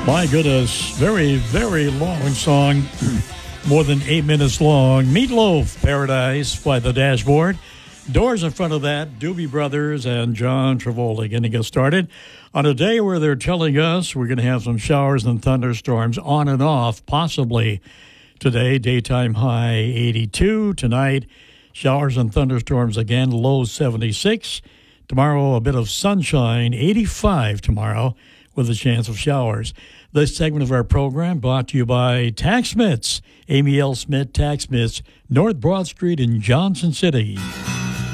My goodness, very, very long song, more than 8 minutes long. Meatloaf, Paradise by the Dashboard. Doors in front of that, Doobie Brothers and John Travolta going to get started on a day where they're telling us we're going to have some showers and thunderstorms on and off, possibly today. Daytime high 82. Tonight, showers and thunderstorms again, low 76. Tomorrow, a bit of sunshine, 85 tomorrow, with a chance of showers. This segment of our program brought to you by TaxSmiths, Amy L. Smith TaxSmiths, North Broad Street in Johnson City.